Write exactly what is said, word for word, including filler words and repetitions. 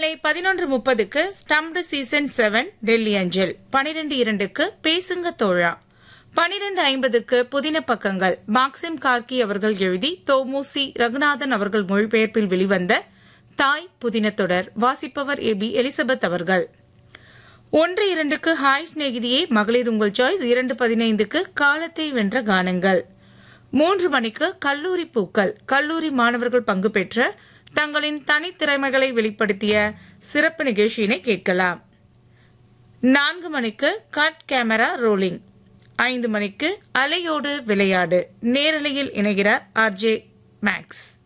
காலை பதினொன்று முப்பதுக்கு ஸ்டம்ப்டு சீசன் செவன் டெல்லி அஞ்சல், பனிரெண்டு இரண்டுக்கு பேசுங்க தோழா, பனிரெண்டு ஐம்பதுக்கு புதின பக்கங்கள் மாக்சிம் கார்கி அவர்கள் எழுதி தோமுசி ரகுநாதன் அவர்கள் மொழிபெயர்ப்பில் வெளிவந்த தாய் புதின தொடர். வாசிப்பவர் ஏ பி எலிசபெத் அவர்கள். ஒன்று இரண்டுக்கு ஹாய் ஸ்நேகிதியே மகளிர் உங்கள் சாய்ஸ், இரண்டு பதினைந்துக்கு காலத்தை வென்ற கானங்கள், மூன்று மணிக்கு கல்லூரி பூக்கள் கல்லூரி மாணவர்கள் பங்கு பெற்ற தங்களின் தனித்திறமைகளை வெளிப்படுத்திய சிறப்பு நிகழ்ச்சியினை கேட்கலாம். நான்கு மணிக்கு கட் கேமரா ரோலிங், ஐந்து மணிக்கு அலையோடு விளையாடு நேரலையில் இணைகிறார் ஆர் ஜே மேக்ஸ்.